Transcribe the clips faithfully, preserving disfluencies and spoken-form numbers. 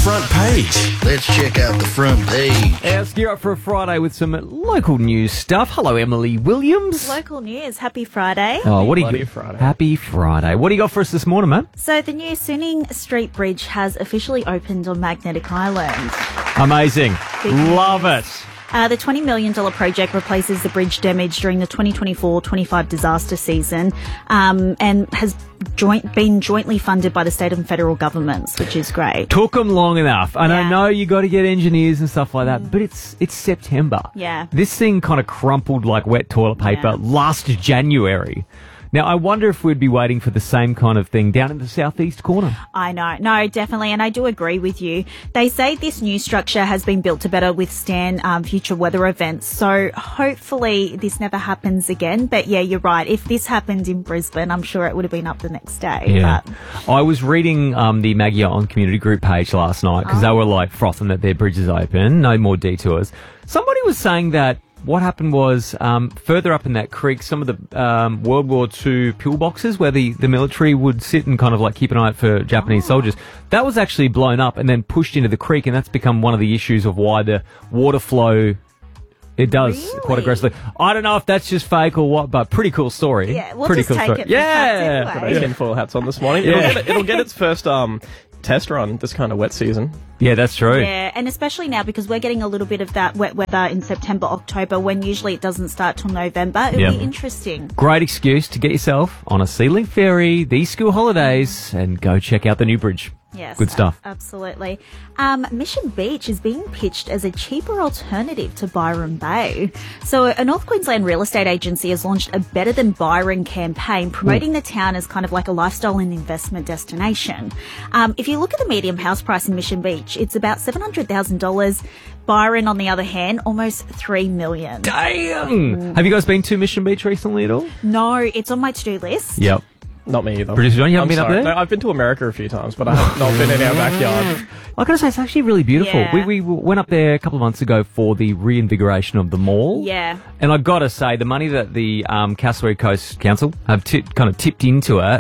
front page. Let's check out the front page. Yeah, let's gear up for a Friday with some local news stuff. Hello, Emily Williams. Local news. Happy Friday. Oh, what do you Bloody got? Friday. Happy Friday. What do you got for us this morning, man? So the new Suning Street Bridge has officially opened on Magnetic Island. Amazing. Big Love news. it. Uh, the twenty million dollars project replaces the bridge damaged during the twenty twenty-four twenty-five disaster season um, and has joint been jointly funded by the state and federal governments, which is great. Took them long enough. And I Yeah. know you got to get engineers and stuff like that, but it's it's September. Yeah. This thing kind of crumpled like wet toilet paper Yeah. last January. Now, I wonder if we'd be waiting for the same kind of thing down in the southeast corner. I know. No, definitely. And I do agree with you. They say this new structure has been built to better withstand um, future weather events. So hopefully this never happens again. But yeah, you're right. If this happened in Brisbane, I'm sure it would have been up the next day. Yeah. But I was reading um, the Maggia on community group page last night because they were like frothing that their bridge is open, no more detours. Somebody was saying that what happened was um, further up in that creek, some of the um, World War Two pillboxes where the, the military would sit and kind of like keep an eye out for Japanese Oh. soldiers, that was actually blown up and then pushed into the creek, and that's become one of the issues of why the water flow, it does Really? quite aggressively. I don't know if that's just fake or what, but pretty cool story. yeah, we'll pretty just cool take story. it. for Yeah. facts Got anyway. our tinfoil hats on this morning. Yeah. It'll, get, it'll get its first um, test run this kind of wet season. Yeah, that's true. Yeah, and especially now because we're getting a little bit of that wet weather in September, October, when usually it doesn't start till November. It'll Yeah. be interesting. Great excuse to get yourself on a Sea-Link ferry these school holidays and go check out the new bridge. Yes. Good stuff. a- absolutely. Um, Mission Beach is being pitched as a cheaper alternative to Byron Bay. So a North Queensland real estate agency has launched a Better Than Byron campaign promoting the town as kind of like a lifestyle and investment destination. Um, if you look at the median house price in Mission Beach, it's about seven hundred thousand dollars. Byron, on the other hand, almost three million dollars. Damn! Have you guys been to Mission Beach recently at all? No, it's on my to-do list. Yep. Not me either. Producer John, you haven't I'm been up sorry. there? No, I've been to America a few times, but I have not been in our backyard. I gotta say, it's actually really beautiful. Yeah. We, we went up there a couple of months ago for the reinvigoration of the mall. Yeah. And I gotta say, the money that the um, Castlereagh Coast Council have t- kind of tipped into it,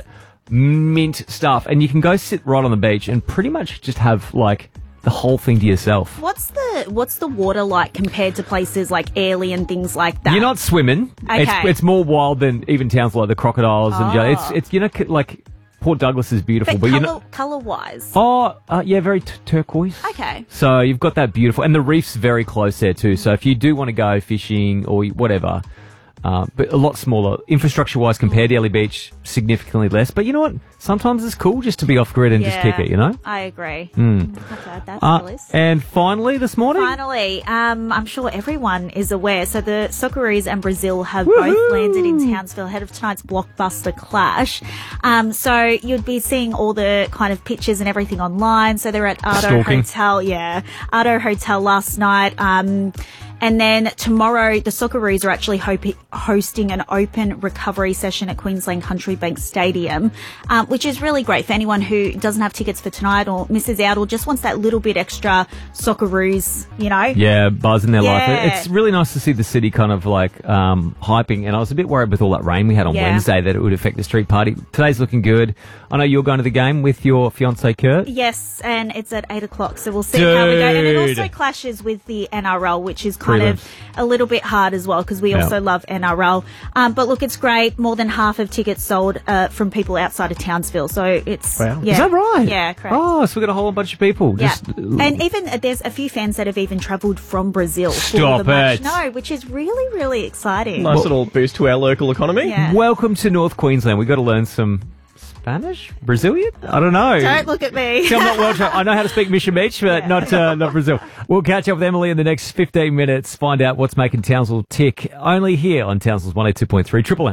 mint stuff. And you can go sit right on the beach and pretty much just have, like, the whole thing to yourself. What's the what's the water like compared to places like Airlie and things like that? You're not swimming. It's, Okay. it's more wild than even towns like the crocodiles and Oh. it's it's you know c- like Port Douglas is beautiful, But but, you colour, know. colour-wise. Oh, uh, yeah, very t- turquoise. Okay. So you've got that beautiful, and the reef's very close there too. So if you do want to go fishing or whatever, uh, but a lot smaller infrastructure-wise compared to Airlie Beach, significantly less. But you know what? Sometimes it's cool just to be off grid and just kick it. You know. I agree. Mm. Have to add that to Uh, the list. and finally, this morning. Finally, um, I'm sure everyone is aware. So the Socceroos and Brazil have Woohoo! both landed in Townsville ahead of tonight's blockbuster clash. Um, so you'd be seeing all the kind of pictures and everything online. So they're at Ardo Stalking. Hotel, yeah, Ardo Hotel last night. Um, and then tomorrow, the Socceroos are actually hopi- hosting an open recovery session at Queensland Country Bank Stadium, um, which is really great for anyone who doesn't have tickets for tonight or misses out or just wants that little bit extra Socceroos, you know? Yeah, buzz in their Yeah. life. It's really nice to see the city kind of like um, hyping. And I was a bit worried with all that rain we had on Yeah. Wednesday that it would affect the street party. Today's looking good. I know you're going to the game with your fiance Kurt. Yes, and it's at eight o'clock, so we'll see how we go. And it Dude. also clashes with the N R L, which is kind Prelims. of a little bit hard as well because we Yeah. also love N R L. Um, but look, it's great. More than half of tickets sold uh, from people outside of Townsville, so it's Wow. yeah. Is that right? Yeah, correct. Oh, so we got a whole bunch of people. Yeah, Just, and even uh, there's a few fans that have even travelled from Brazil for Stop the match. it. No, which is really, really exciting. Nice little boost to our local economy. Yeah. welcome to North Queensland. We got to learn some Spanish, Brazilian. I don't know. Don't look at me. See, I'm not well trained. I know how to speak Mission Beach, but Yeah. not uh, not Brazil. We'll catch up with Emily in the next fifteen minutes. Find out what's making Townsville tick. Only here on Townsville's one oh two point three Triple M.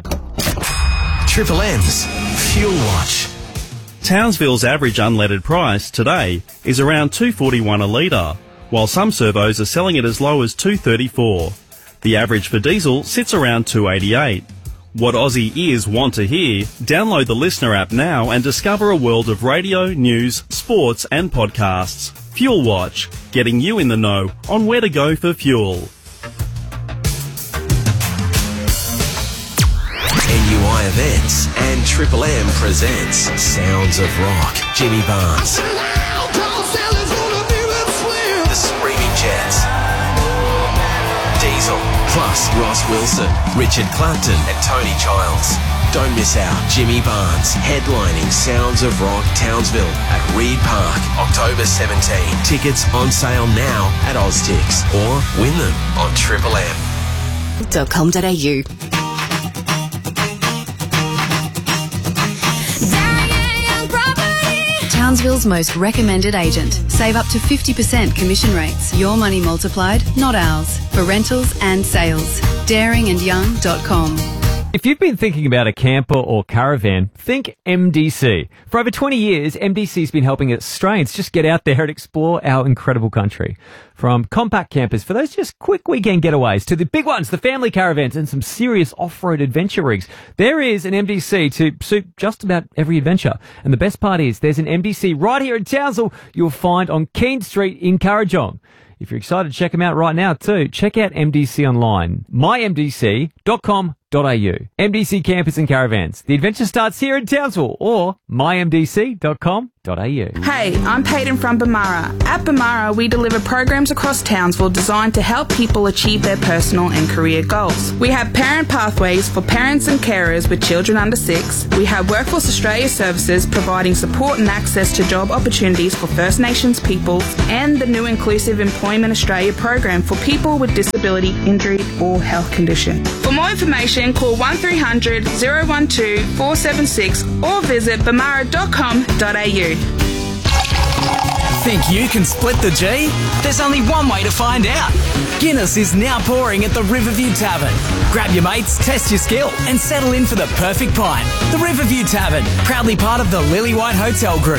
Triple M's Fuel Watch. Townsville's average unleaded price today is around two forty-one a litre, while some servos are selling it as low as two thirty-four. The average for diesel sits around two eighty-eight. What Aussie ears want to hear? Download the Listener app now and discover a world of radio, news, sports and podcasts. Fuel Watch, getting you in the know on where to go for fuel. N U I Events and Triple M presents Sounds of Rock. Jimmy Barnes. Plus Ross Wilson, Richard Clapton and Tony Childs. Don't miss out. Jimmy Barnes headlining Sounds of Rock Townsville at Reed Park, October seventeenth. Tickets on sale now at Oztix or win them on Triple M. .com.au. Townsville's most recommended agent. Save up to fifty percent commission rates. Your money multiplied, not ours. For rentals and sales. daring and young dot com. If you've been thinking about a camper or caravan, think M D C. For over twenty years, M D C's been helping Australians just get out there and explore our incredible country. From compact campers for those just quick weekend getaways to the big ones, the family caravans and some serious off-road adventure rigs, there is an M D C to suit just about every adventure. And the best part is there's an M D C right here in Townsville you'll find on Keene Street in Currajong. If you're excited to check them out right now too, check out M D C online, my m d c dot com dot a u. M D C Campers and Caravans. The adventure starts here in Townsville or my m d c dot com dot a u. Hey, I'm Peyton from Bamara. At Bamara, we deliver programs across Townsville designed to help people achieve their personal and career goals. We have parent pathways for parents and carers with children under six. We have Workforce Australia services providing support and access to job opportunities for First Nations peoples, and the new Inclusive Employment Australia program for people with disability, injury or health condition. For more information, call one three hundred, oh one two, four seven six or visit bamara dot com dot a u. Think you can split the G? There's only one way to find out. Guinness is now pouring at the Riverview Tavern. Grab your mates, test your skill, and settle in for the perfect pint. The Riverview Tavern, proudly part of the Lillywhite Hotel Group.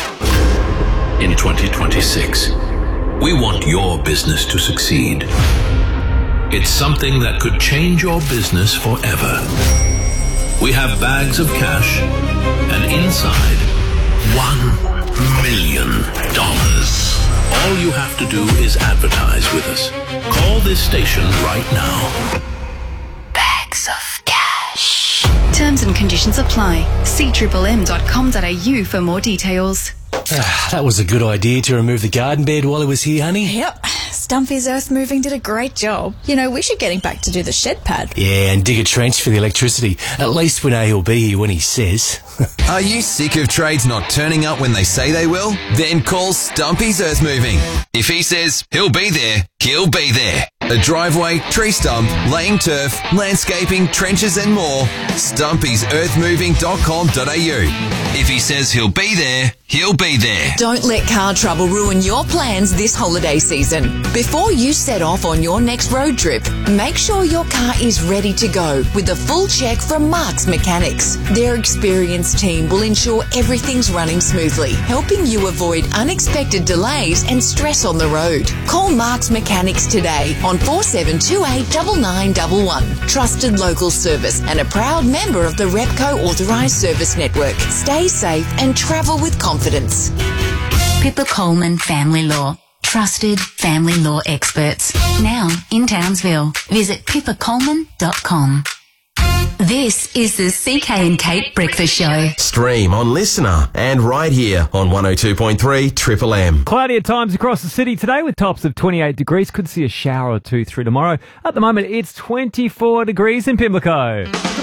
In twenty twenty-six, we want your business to succeed. It's something that could change your business forever. We have bags of cash, and inside, one million dollars. All you have to do is advertise with us. Call this station right now. Bags of cash. Terms and conditions apply. See triple m dot com dot a u for more details. That was a good idea to remove the garden bed while he was here, honey. Yep. Stumpy's Earth Moving did a great job. You know, we should get him back to do the shed pad. Yeah, and dig a trench for the electricity. At least we know he'll be here when he says. Are you sick of trades not turning up when they say they will? Then call Stumpy's Earth Moving. If he says he'll be there, he'll be there. A driveway, tree stump, laying turf, landscaping, trenches and more. Stumpy's earth moving dot com dot a u. If he says he'll be there, he'll be there. Don't let car trouble ruin your plans this holiday season. Before you set off on your next road trip, make sure your car is ready to go with a full check from Mark's Mechanics. Their experienced team will ensure everything's running smoothly, helping you avoid unexpected delays and stress on the road. Call Mark's Mechanics today on four seven two eight nine nine one one. Trusted local service and a proud member of the Repco Authorised Service Network. Stay safe and travel with confidence. Pippa Coleman Family Law. Trusted family law experts. Now in Townsville. Visit pippa coleman dot com. This is the C K and Kate Breakfast Show. Stream on Listener and right here on one oh two point three Triple M. Cloudy at times across the city today with tops of twenty-eight degrees. Could see a shower or two through tomorrow. At the moment, it's twenty-four degrees in Pimlico.